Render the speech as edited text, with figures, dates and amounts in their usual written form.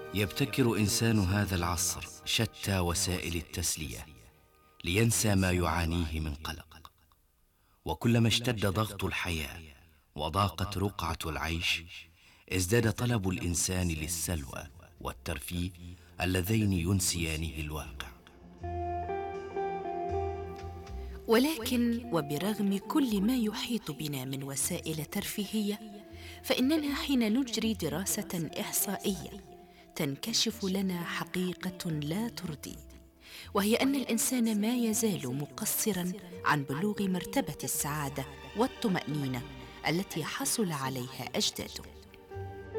يبتكر إنسان هذا العصر شتى وسائل التسلية لينسى ما يعانيه من قلق، وكلما اشتد ضغط الحياة وضاقت رقعة العيش ازداد طلب الإنسان للسلوى والترفيه اللذين ينسيانه الواقع. ولكن وبرغم كل ما يحيط بنا من وسائل ترفيهية، فإننا حين نجري دراسة إحصائية تنكشف لنا حقيقة لا ترضي، وهي أن الإنسان ما يزال مقصراً عن بلوغ مرتبة السعادة والطمأنينة التي حصل عليها أجداده.